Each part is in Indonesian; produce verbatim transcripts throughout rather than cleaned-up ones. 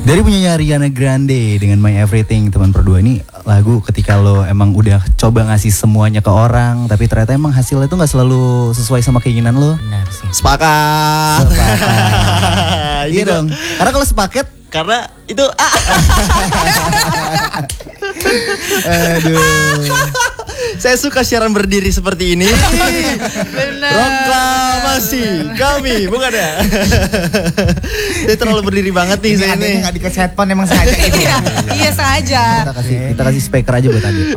Dari punyanya Ariana Grande dengan My Everything teman berdua ini lagu ketika lo emang udah coba ngasih semuanya ke orang tapi ternyata emang hasilnya itu nggak selalu sesuai sama keinginan lo. Benar sih. Sepakat. Sepakat. Iya dong. Karena kalau sepaket karena itu ah. Aduh. Saya suka siaran berdiri seperti ini. Benar. Proklamasi kami, bukan ya? Dia terlalu berdiri banget nih saya Ini ini. nggak dikasih headphone emang sengaja gitu. Iya, iya sengaja. Kita kasih kita kasih speaker aja buat Adit.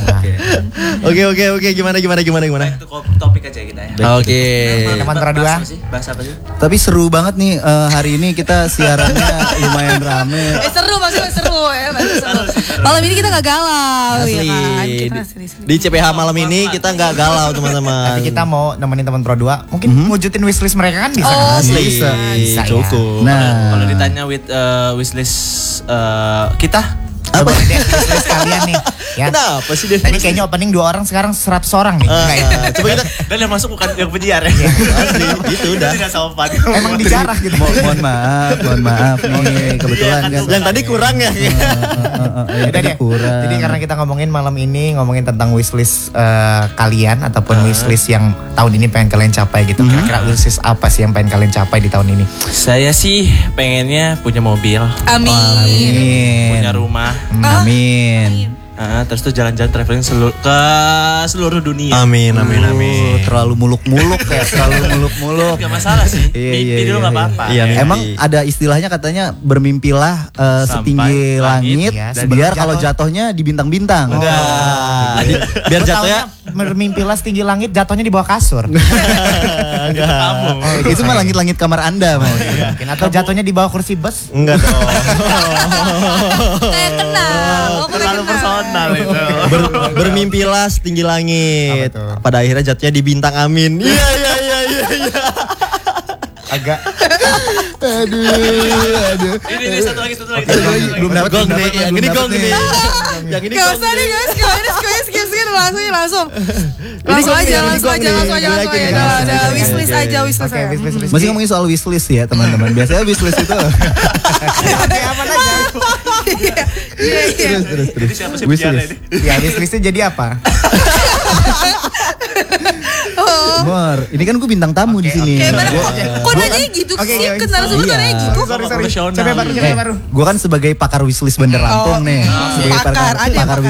Oke oke oke gimana gimana gimana gimana. Itu topik aja kita ya. Oke. Teman berdua. Bahas apa sih? Bahas apa sih? Tapi seru banget nih uh, hari ini kita siarannya lumayan rame. Eh seru maksudnya seru ya, maksudnya seru. Malam ini kita nggak galau ya Asli. kan. Kita Di, serius-serius. di C P H malam ini kita nggak galau teman-teman. Tapi kita mau nemenin teman Pro dua, mungkin wujudin wishlist mereka kan bisa. Oh, Asli, bisa. Bisa, ya. cukup. Nah, Kalau ditanya with uh, wishlist uh, kita Coba deh wishlist kalian nih. Ya. Kenapa sih dia? Tadi kayaknya opening dua orang, sekarang seratus orang nih. Ah, Enggak ya? coba kita dan yang masuk bukan yang penyiar ya. asli itu udah. Tidak sopan. Emang dijarah gitu. Mo mohon maaf, mohon maaf nih kebetulan kan. Yang tadi kurang ya. Ya, Udah deh. kurang. Jadi karena kita ngomongin malam ini ngomongin tentang wishlist eh, kalian ataupun wishlist yang tahun ini pengen kalian capai gitu. Kira-kira wishlist apa sih yang pengen kalian capai di tahun ini? Saya sih pengennya punya mobil, Amin. Amin. punya rumah, Amin. uh, terus tuh jalan-jalan traveling seluruh ke seluruh dunia. Amin amin Oh, amin. terlalu muluk-muluk ya, terlalu muluk-muluk. Gak masalah sih. Iya, Mimpi iya, dulu iya, nggak iya. apa-apa. Iya, mimpi. Emang ada istilahnya katanya bermimpilah uh, Sampai setinggi langit, langit, ya, biar sebelum kalau jatuh. jatuhnya di bintang-bintang. Enggak. Di- biar Lu jatuhnya taunya bermimpilah setinggi langit, jatuhnya di bawah kasur. Kamu. Itu mah langit-langit kamar Anda mau. Mungkin atau jatuhnya di bawah kursi bus. enggak dong. Kayak kenal. Oh, aku udah Terlalu kenal. personal itu. Ber- bermimpilah setinggi langit. Apa tuh? Pada akhirnya jatuhnya di bintang amin. Iya iya iya iya iya. Agak Aduh, aduh. Ini, ini satu lagi, satu lagi. Satu Satu lagi, lagi. belum dapat Gong belum nih, dapat, yang belum ini dapat gong nih. Yang ini Gak gong usah nih nih. guys, gak ini skip skip skip langsung langsung. Langsung gong nih, aja, ini langsung gong aja, nih. langsung aja, Gue langsung yakin aja. ini Ada langsung ada aja. wishlist Oke. aja, wishlist Oke, aja. wishlist wishlist. Masih ngomongin soal wishlist ya teman-teman. Biasanya wishlist itu Kayak apa aja? Iya, iya. terus terus terus. Ini siapa sih Wishlist. bicara ini? Ya wishlistnya jadi apa? Mor, ini kan gue bintang tamu di Oke, sini. Kayak mana? Gua- Kok nanya gitu Oke, sih? oke, Kenal semua iya. nanya gitu. Sorry sorry. Profesional. Coba baru, coba Eh, baru. gue kan sebagai pakar wishlist Bandar Lampung Oh, nih. Sebagai pakar, ada yang pakar.